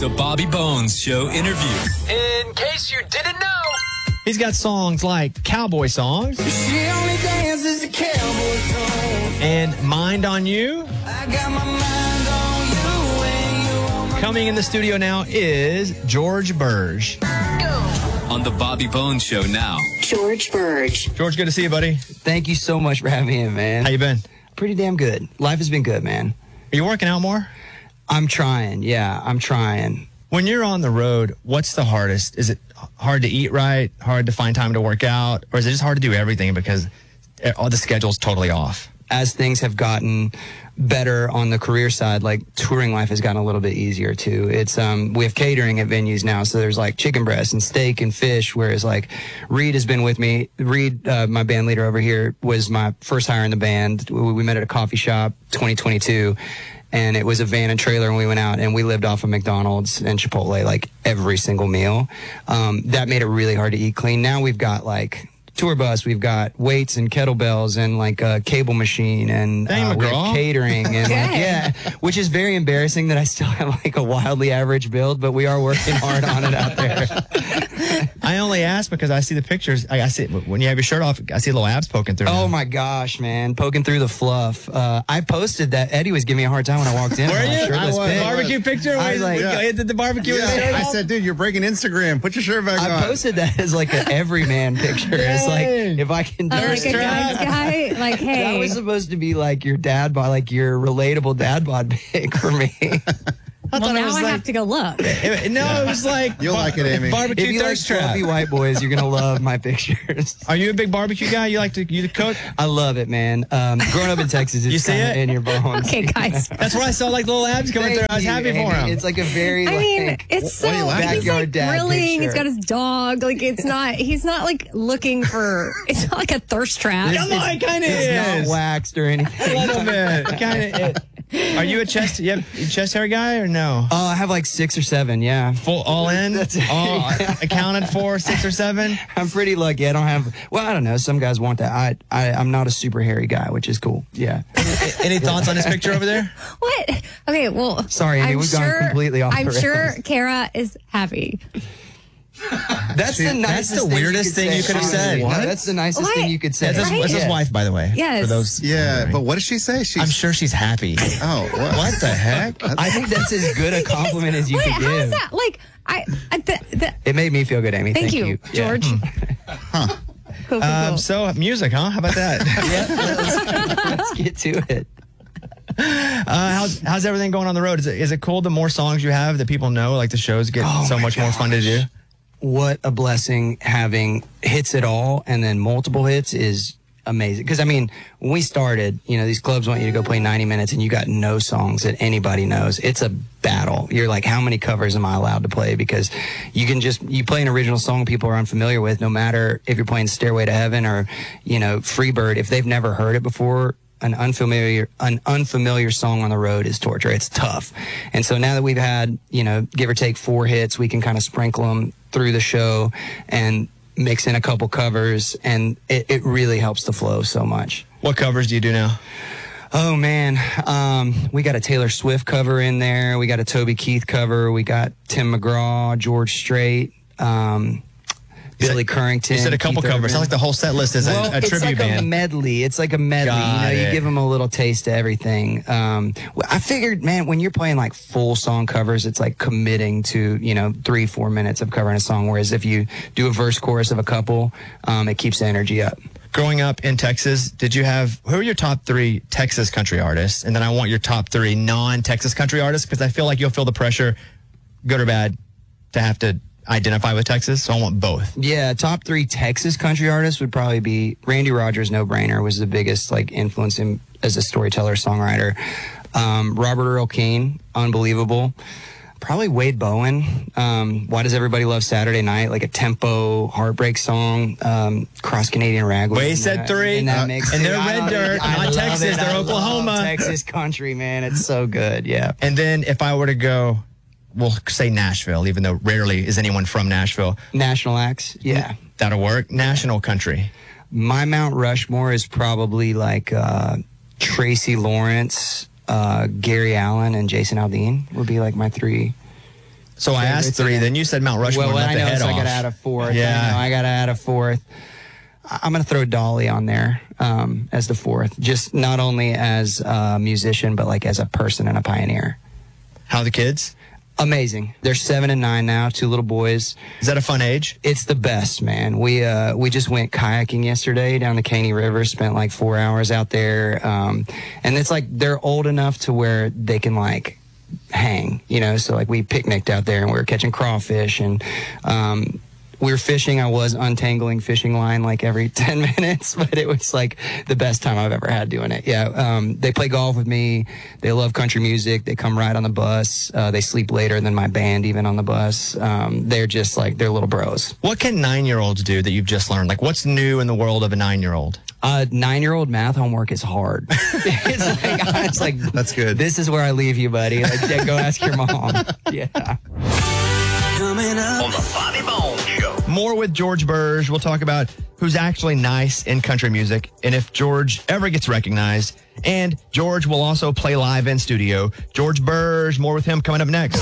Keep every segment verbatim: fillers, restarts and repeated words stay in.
The Bobby Bones Show interview. In case you didn't know, he's got songs like Cowboy Songs. She only dances a cowboy song. And Mind on You. I got my mind on you and you on my... Coming in the studio now is George Burge. On The Bobby Bones Show now. George Burge. George, good to see you, buddy. Thank you so much for having me in, man. How you been? Pretty damn good. Life has been good, man. Are you working out more? I'm trying. Yeah, I'm trying. When you're on the road, what's the hardest? Is it hard to eat right, hard to find time to work out, or is it just hard to do everything because all the schedule's totally off? As things have gotten better on the career side, like touring life has gotten a little bit easier too. It's um we have catering at venues now, so there's like chicken breast and steak and fish, whereas like Reed has been with me. Reed, uh, my band leader over here, was my first hire in the band. We, we met at a coffee shop twenty twenty-two, and it was a van and trailer, and we went out and we lived off of McDonald's and Chipotle like every single meal. Um, that made it really hard to eat clean. Now we've got like tour bus, we've got weights and kettlebells and like a cable machine and uh, we have catering and like, yeah, which is very embarrassing that I still have like a wildly average build, but we are working hard on it out there. I only ask because I see the pictures. I, I see when you have your shirt off, I see little abs poking through. Oh them. my gosh, man, poking through the fluff. Uh, I posted that. Eddie was giving me a hard time when I walked in. Were you? Shirtless I was. pic. Barbecue picture? I was like, yeah. Did the barbecue? Yeah. With the shirt I off? said, dude, you're breaking Instagram. Put your shirt back I on. posted that as like an everyman picture. It's like if I can do Oh, like a guy's guy, like, hey. That was supposed to be like your dad bod, like your relatable dad bod pic for me. I well, thought now it was I like, have to go look. It, no, it was like You'll like it, Amy. Barbecue If you like thirst trap. fluffy white boys, you're gonna love my pictures. Are you a big barbecue guy? You like to you cook? I love it, man. Um, growing up in Texas, it's You see kinda it? in your bones. Okay, guys. That's where I saw like little abs coming Thank through. I was you, happy for Amy. him. It's like a very. I like, mean, it's so what are you laughing at? he's like Backyard dad grilling. He's picture. got his dog. Like it's not. He's not like looking for. It's not like a thirst trap. Come on, it kind of it's is. not waxed or anything. A little bit. Kind of. Are you a chest? You have a chest hair guy or no? Oh, I have like six or seven. Yeah. Full all in, That's it. all accounted for, six or seven. I'm pretty lucky. I don't have. Well, I don't know. Some guys want that. I, I I'm not a super hairy guy, which is cool. Yeah. Any thoughts on this picture over there? What? Okay, well. Sorry, Amy, I'm we've gone sure, completely off I'm the sure rails. Kara is happy. That's the nicest. that's the thing weirdest you thing say. you could have said. No, What? that's the nicest What? thing you could say. Yeah, that's, Right? that's his Yeah. wife, by the way. Yes. For those. Yeah, but what did she say? She's, I'm sure she's happy. Oh, what? What the heck? I think that's as good a compliment as you Wait, could how is give. that? Like, I. I th- th- It made me feel good, Amy. thank, Thank, you, Yeah. George. Cool, cool, Um, cool. so music, huh? How about that? Yeah, let's, let's get to it. Uh, how's how's everything going on the road? Is it is it cool the more songs you have that people know? Like the shows get Oh so my much more fun to do. What a blessing having hits at all and then multiple hits is amazing. Because, I mean, when we started, you know, these clubs want you to go play ninety minutes and you got no songs that anybody knows. It's a battle. You're like, how many covers am I allowed to play? Because you can just, you play an original song people are unfamiliar with, no matter if you're playing Stairway to Heaven or, you know, Freebird. If they've never heard it before, an unfamiliar an unfamiliar song on the road is torture. It's tough. And so now that we've had, you know, give or take four hits, we can kind of sprinkle them through the show and mix in a couple covers, and it, it really helps the flow so much. What covers do you do now? Oh man, um, we got a Taylor Swift cover in there. We got a Toby Keith cover. We got Tim McGraw, George Strait, um, Billy Currington. You said a couple Keith covers. Urban. Sounds like the whole set list is Well, a, a it's tribute like band. a medley. It's like a medley. Got you know, it. you give them a little taste of everything. Um, well, I figured, man, when you're playing like full song covers, it's like committing to, you know, three, four minutes of covering a song. Whereas if you do a verse chorus of a couple, um, it keeps the energy up. Growing up in Texas, did you have, who are your top three Texas country artists? And then I want your top three non-Texas country artists because I feel like you'll feel the pressure, good or bad, to have to identify with Texas. So I want both. Yeah, top three Texas country artists would probably be Randy Rogers, No Brainer, was the biggest like influence in, as a storyteller, songwriter. Um, Robert Earl Keen, unbelievable. Probably Wade Bowen. Um, Why Does Everybody Love Saturday Night? Like a tempo heartbreak song. Um, Cross Canadian Ragweed. Wade in said that- three. in that Uh, mix, and too. they're I red don't- dirt, I not love Texas, it. they're I love Oklahoma. Texas country, man. It's so good. Yeah. And then if I were to go, we'll say Nashville, even though rarely is anyone from Nashville. National acts. Yeah. That'll work. National country. My Mount Rushmore is probably like uh, Tracy Lawrence, uh, Gary Allen, and Jason Aldean would be like my three So I asked three, then you said Mount Rushmore. Well, let I the know, head so I off. got to add a fourth. Yeah. I know, I got to add a fourth. I- I'm going to throw Dolly on there um, as the fourth, just not only as a musician, but like as a person and a pioneer. How are the kids? Amazing. They're seven and nine now, two little boys. Is that a fun age? It's the best, man. We uh we just went kayaking yesterday down the Caney River, spent like four hours out there. Um, and it's like they're old enough to where they can like hang, you know, so like we picnicked out there and we were catching crawfish and um we were fishing. I was untangling fishing line like every ten minutes, but it was like the best time I've ever had doing it. Yeah. Um, they play golf with me. They love country music. They come ride on the bus. Uh, they sleep later than my band, even on the bus. Um, they're just like, they're little bros. What can nine-year-olds do that you've just learned? Like, what's new in the world of a nine-year-old? Uh, nine-year-old math homework is hard. it's like, it's like, That's good. This is where I leave you, buddy. Like, yeah, go ask your mom. Yeah. Coming up. On the Bobby Bones Show. More with George Burge. We'll talk about who's actually nice in country music and if George ever gets recognized. And George will also play live in studio. George Burge, more with him coming up next.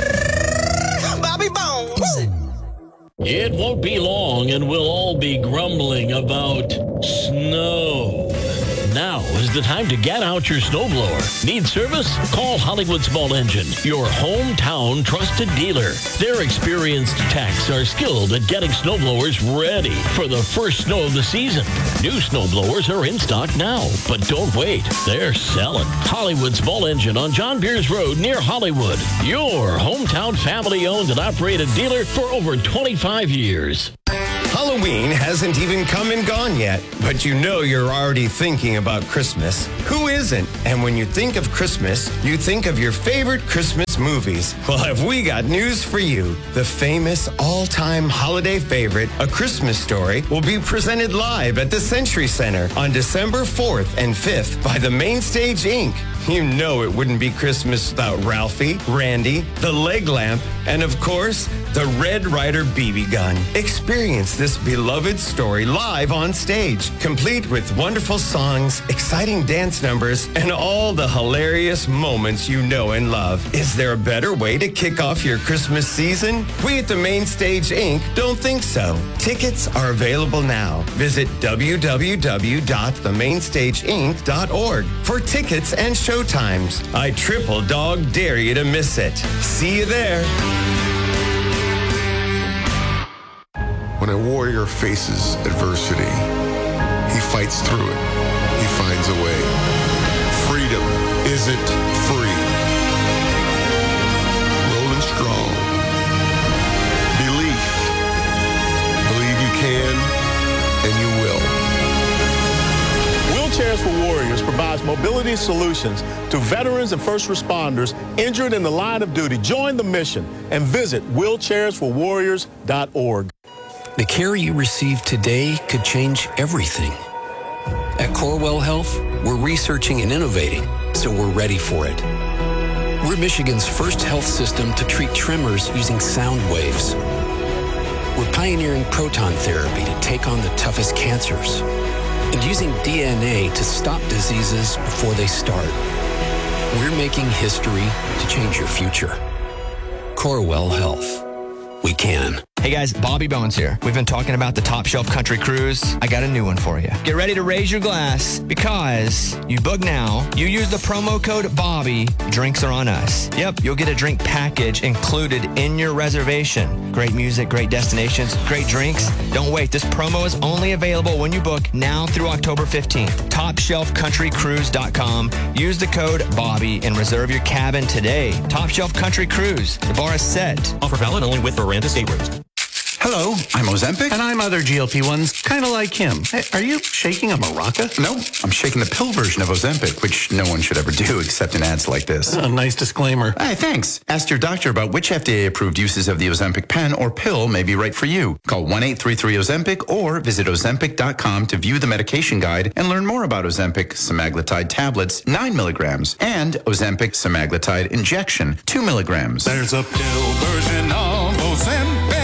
Bobby Bones. It won't be long and we'll all be grumbling about snow. Now is the time to get out your snowblower. Need service? Call Hollywood Small Engine, your hometown trusted dealer. Their experienced techs are skilled at getting snowblowers ready for the first snow of the season. New snowblowers are in stock now, but don't wait. They're selling. Hollywood Small Engine on John Beers Road near Hollywood. Your hometown family-owned and operated dealer for over twenty-five years. Halloween hasn't even come and gone yet, but you know you're already thinking about Christmas. Who isn't? And when you think of Christmas, you think of your favorite Christmas movies. Well, have we got news for you? The famous all-time holiday favorite, A Christmas Story, will be presented live at the Century Center on December fourth and fifth by the Mainstage Incorporated. You know it wouldn't be Christmas without Ralphie, Randy, the leg lamp, and of course, the Red Ryder B B gun. Experience this beloved story live on stage, complete with wonderful songs, exciting dance numbers, and all the hilarious moments you know and love. Is there a better way to kick off your Christmas season? We at the Mainstage Incorporated don't think so. Tickets are available now. Visit w w w dot the mainstage inc dot org for tickets and showtimes. I triple dog dare you to miss it. See you there. When a warrior faces adversity, he fights through it. He finds a way. Freedom isn't free. Rolling strong. Belief. Believe you can, and you will. Wheelchairs for Warriors provides mobility solutions to veterans and first responders injured in the line of duty. Join the mission and visit wheelchairs for warriors dot org. The care you receive today could change everything. At Corewell Health, we're researching and innovating, so we're ready for it. We're Michigan's first health system to treat tremors using sound waves. We're pioneering proton therapy to take on the toughest cancers and using D N A to stop diseases before they start. We're making history to change your future. Corewell Health. We can. Hey guys, Bobby Bones here. We've been talking about the Top Shelf Country Cruise. I got a new one for you. Get ready to raise your glass because you book now. You use the promo code Bobby. Drinks are on us. Yep, you'll get a drink package included in your reservation. Great music, great destinations, great drinks. Don't wait. This promo is only available when you book now through October fifteenth. top shelf country cruise dot com. Use the code Bobby and reserve your cabin today. Top Shelf Country Cruise. The bar is set. Offer valid only with Miranda State Rooms. Hello, I'm Ozempic. And I'm other G L P ones, kind of like him. Hey, are you shaking a maraca? No, I'm shaking the pill version of Ozempic, which no one should ever do except in ads like this. A nice disclaimer. Hey, thanks. Ask your doctor about which F D A-approved uses of the Ozempic pen or pill may be right for you. Call one eight three three Ozempic or visit ozempic dot com to view the medication guide and learn more about Ozempic semaglutide tablets, nine milligrams, and Ozempic semaglutide injection, two milligrams. There's a pill version of Ozempic.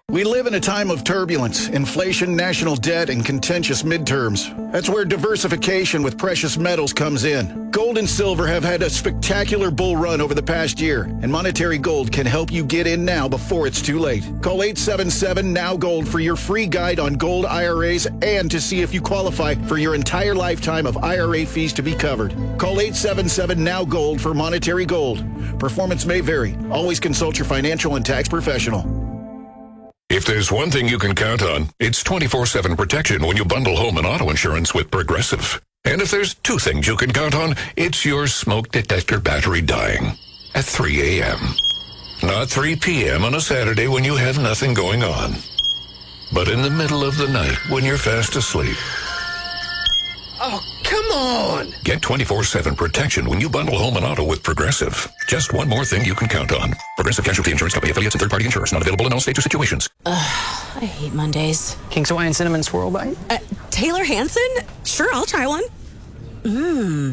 We live in a time of turbulence, inflation, national debt, and contentious midterms. That's where diversification with precious metals comes in. Gold and silver have had a spectacular bull run over the past year, and Monetary Gold can help you get in now before it's too late. Call eight seven seven, N O W Gold for your free guide on gold I R As and to see if you qualify for your entire lifetime of I R A fees to be covered. Call eight seven seven, N O W Gold for Monetary Gold. Performance may vary. Always consult your financial and tax professional. If there's one thing you can count on, it's twenty-four seven protection when you bundle home and auto insurance with Progressive. And if there's two things you can count on, it's your smoke detector battery dying at three a.m. Not three p.m. on a Saturday when you have nothing going on, but in the middle of the night when you're fast asleep. Oh, come on! Get twenty-four seven protection when you bundle home and auto with Progressive. Just one more thing you can count on. Progressive Casualty Insurance Company affiliates and third-party insurers. Not available in all states or situations. Ugh, I hate Mondays. King's Hawaiian Cinnamon Swirl Bite? Uh, Taylor Hanson? Sure, I'll try one. Mmm.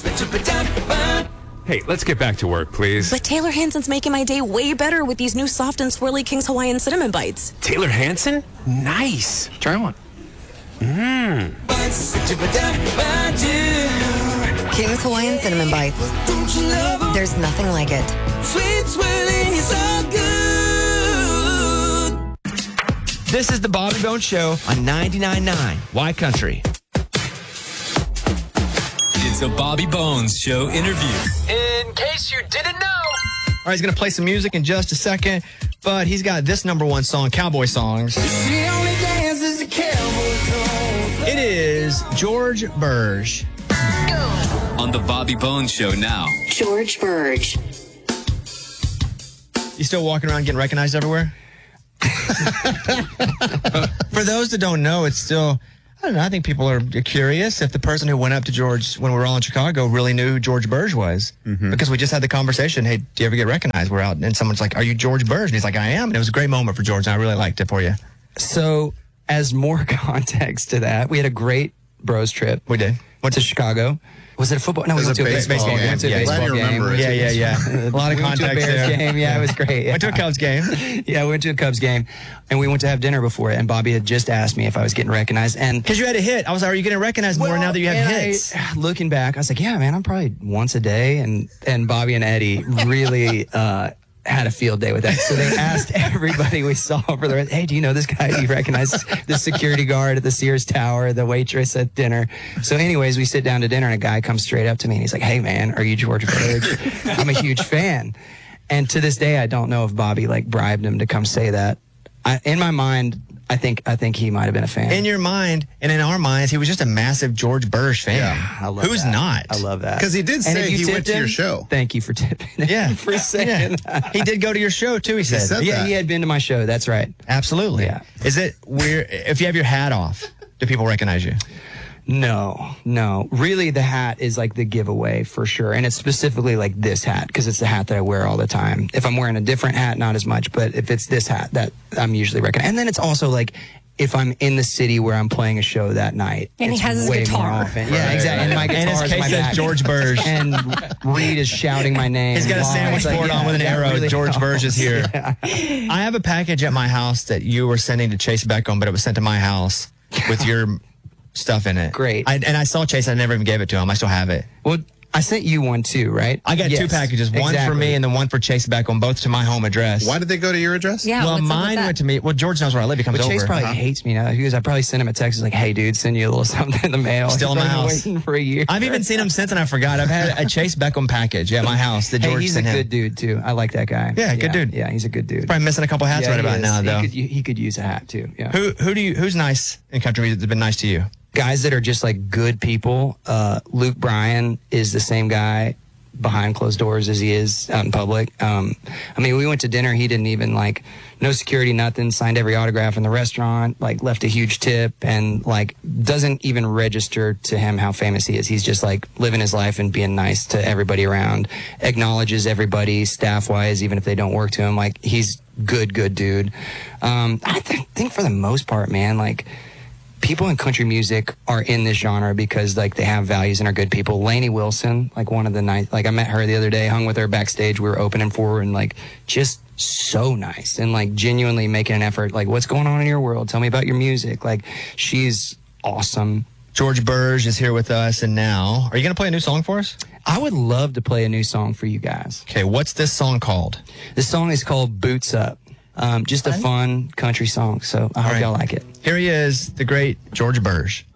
Hey, let's get back to work, please. But Taylor Hanson's making my day way better with these new soft and swirly King's Hawaiian Cinnamon Bites. Taylor Hanson? Nice. Try one. Mmm. King's Hawaiian Cinnamon Bites. There's nothing like it. Sweet swirling is so good. This is the Bobby Bones Show on ninety-nine point nine Y Country. It's a Bobby Bones Show interview. In case you didn't know. All right, he's going to play some music in just a second, but he's got this number one song, Cowboy Songs. She only dances the cowboy songs. It is George Burge. On the Bobby Bones Show now. George Burge. You still walking around getting recognized everywhere? For those that don't know, it's still, I don't know, I think people are curious if the person who went up to George when we were all in Chicago really knew who George Burge was. Mm-hmm. Because we just had the conversation, hey, do you ever get recognized? We're out, and someone's like, are you George Burge? And he's like, I am. And it was a great moment for George, and I really liked it for you. So, as more context to that, we had a great bros trip. We did. Went to Chicago. Was it a football? No, It we was went to a a baseball, baseball game. game. We went to a Yeah, baseball glad you game. remember it. Yeah, yeah, yeah. A lot of we went to a context Bears there. game. Yeah, it was great. Went to a Cubs game. Yeah, we went to a Cubs game, and we went to have dinner before it. And Bobby had just asked me if I was getting recognized, and because you had a hit, I was like, "Are you getting recognized more well, now that you have and hits?" I, looking back, I was like, "Yeah, man, I'm probably once a day." And and Bobby and Eddie really uh, had a field day with that. So they asked everybody we saw for the rest, "Hey, do you know this guy? Do you recognize the security guard at the Sears Tower, the waitress at dinner?" So, anyways, we sit down to dinner, and a guy comes straight up to me, and he's like, "Hey, man, are you George Burge?" I'm a huge fan. And to this day, I don't know if Bobby like bribed him to come say that. I, in my mind, I think I think he might have been a fan. In your mind and in our minds, he was just a massive George Burge fan. Yeah, I love Who's that. not? I love that. Because he did And say if you he went tipped to your him, show. Thank you for tipping. Yeah, for saying yeah. that. He did go to your show too. He said, said Yeah, that. he had been to my show. That's right. absolutely. Yeah. Is it weird if you have your hat off? Do people recognize you? No, no. Really, the hat is like the giveaway for sure. And it's specifically like this hat because it's the hat that I wear all the time. If I'm wearing a different hat, not as much. But if it's this hat, that I'm usually recognized. And then it's also like if I'm in the city where I'm playing a show that night. And he it's has his way guitar. more often. Yeah, exactly. And my And his guitar is case my says back. George Burge. And Reed is shouting my name. He's got a live. sandwich It's like, board yeah, on with an that arrow. really George Burge is here. Yeah. I have a package at my house that you were sending to Chase Beckham, but it was sent to my house with your stuff in it. Great. I, and I saw Chase. I never even gave it to him. I still have it. Well, I sent you one too, right? I got two Yes, packages, one for exactly. me and then one for Chase Beckham, both to my home address. Why did they go to your address? Yeah, well, what's up with mine that? went to me. Well, George knows where I live. He comes But Chase over. probably Uh-huh. hates me now because I probably sent him a text like, "Hey, dude, send you a little something in the mail." Still in my I've been house. waiting for a year. I've even seen him since, and I forgot. I've had a Chase Beckham package at my house that Hey, George he's a sent him. good dude too. I like that guy. Yeah, good dude. Yeah, he's a good dude. Probably missing a couple hats Yeah, right he about is. now, though. He could, he could use a hat too. Yeah. Who who do you who's nice in country music that's been nice to you? Guys that are just like good people. Uh, Luke Bryan is the same guy behind closed doors as he is out in public. Um, I mean, we went to dinner. He didn't even like, no security, nothing, signed every autograph in the restaurant, like left a huge tip and like doesn't even register to him how famous he is. He's just like living his life and being nice to everybody around, acknowledges everybody staff wise, even if they don't work to him. Like he's good, good dude. Um, I th- think for the most part, man, like, people in country music are in this genre because like they have values and are good people. Lainey Wilson, like one of the nice, like I met her the other day, hung with her backstage. We were opening for her and like just so nice and like genuinely making an effort. Like, what's going on in your world? Tell me about your music. Like, she's awesome. George Burge is here with us, and now, are you going to play a new song for us? I would love to play a new song for you guys. Okay, what's this song called? This song is called Boots Up. Um, just a fun country song, so I hope right. y'all like it. Here he is, the great George Burge.